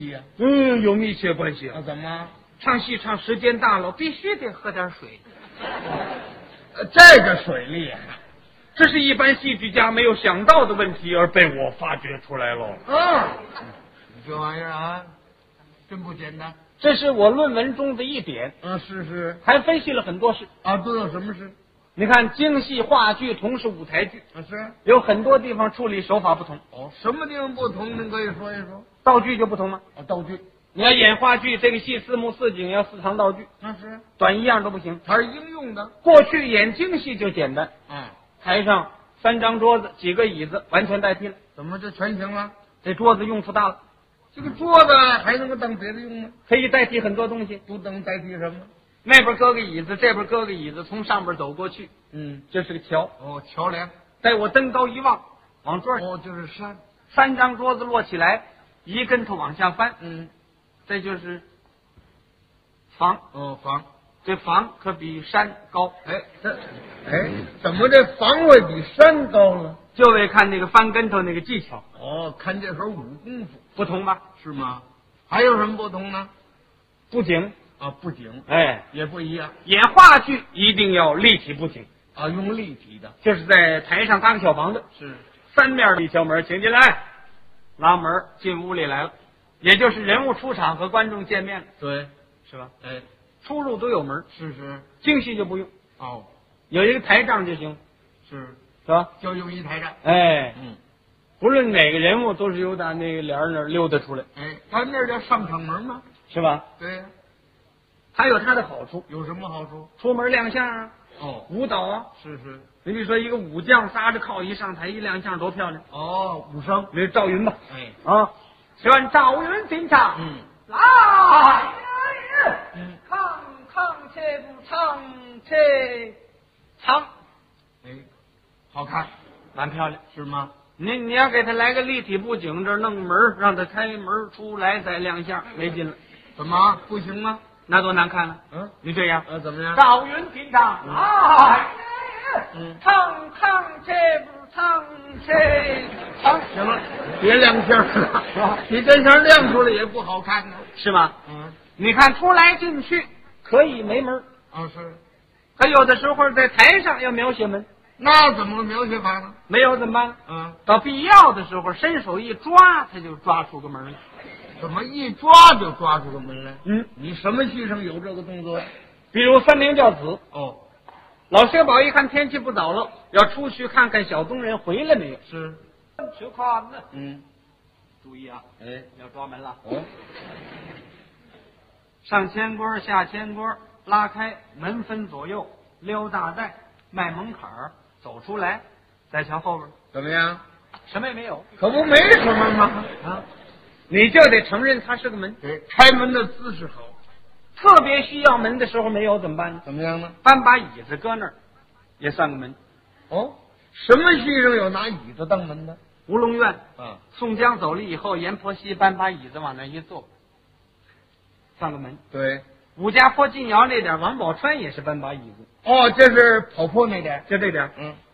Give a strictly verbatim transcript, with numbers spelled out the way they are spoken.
嗯，有密切关系啊。 啊怎么？ 唱戏唱时间大了，必须得喝点水。 呃，这个水厉害。 这是一般戏剧家没有想到的问题，而被我发掘出来了。 嗯，这玩意儿啊，真不简单。 这是我论文中的一点。 嗯，是是。 还分析了很多事啊，都有什么事？ 你看，京戏、话剧同是舞台剧， 啊是。 有很多地方处理手法不同。 哦，什么地方不同？您可以说一说。 道具就不同吗？ 啊，道具。 你要演话剧，这个戏四幕四景要四堂道具， 那是。 短一样都不行。 它是应用的。 过去演京戏就简单， 嗯， 台上三张桌子，几个椅子，完全代替了。 怎么这全行了？ 这桌子用处大了， 这个桌子还能够当别的用吗？ 可以代替很多东西。 不能代替什么？ 那边搁个椅子，这边搁个椅子，从上边走过去， 嗯， 这是个桥。 哦，桥梁。 待我登高一望，往这儿， 哦，就是山。 三张桌子摞起来，一跟头往下翻， 嗯， 这就是房。 哦，房。 这房可比山高。 哎，这，哎，怎么这房会比山高了？ 就为看那个翻跟头那个技巧。 哦，看这手武功夫不同吧？ 是吗？还有什么不同呢？ 布景啊，布景， 哎， 也不一样。 演话剧一定要立体布景啊，用立体的， 就是在台上搭个小房子， 是三面的一敲门，请进来，拉门进屋里来了，也就是人物出场和观众见面了， 对， 是吧？ 哎， 出入都有门。 是是。 京戏就不用， 哦， 有一个台帐就行， 是是吧？ 就用一台帐。 哎， 嗯， 不论哪个人物都是由打那个帘儿那儿溜达出来， 哎，他那叫上场门吗？ 是吧？ 对呀。 还有它的好处， 有什么好处？ 出门亮相啊， 哦， 舞蹈啊。 是是。 你比如说一个武将撒着靠一上台一亮相多漂亮。 哦，武生。 比如赵云吧， 哎， 啊，选赵云进场。 嗯， 来， 嗯， 唱唱且不唱且唱， 哎，好看， 蛮漂亮。 是吗？ 你你要给他来个立体布景，这儿弄门儿让他开门出来再亮相，没劲了。 怎么不行吗？ 那多难看了。 嗯， 你这样， 呃，怎么样？ 赵云进场。来， 嗯， 唱唱且不唱且唱， 行了，别亮相了，你这下亮出来也不好看呢。 是吗？ 嗯， 你看出来进去可以没门， 啊是， 可有的时候在台上要描写门， 那怎么描写法呢？ 没有怎么办？ 嗯， 到必要的时候伸手一抓，他就抓出个门来。 怎么一抓就抓出个门来？ 嗯， 你什么戏上有这个动作呀？ 比如三名教子， 哦， 老薛宝一看天气不早了，要出去看看小东人回来没有。 是， 去看呢。 嗯， 注意啊， 哎， 要抓门了。 哦， 上千锅，下千锅，拉开门分左右，溜大带，迈门槛儿，走出来，再瞧后边， 怎么样？ 什么也没有可不没什么吗？ 啊。你就得承认它是个门。 对，开门的姿势好。 特别需要门的时候没有怎么办呢？ 怎么样呢？ 搬把椅子搁那儿，也算个门。 哦，什么戏上有拿椅子当门的？ 吴龙院， 啊， 宋江走了以后，阎婆惜搬把椅子往那一坐，算个门。 对。 武家坡金窑那点，王宝钏也是搬把椅子， 哦，这是跑坡那点。 就这点。 嗯，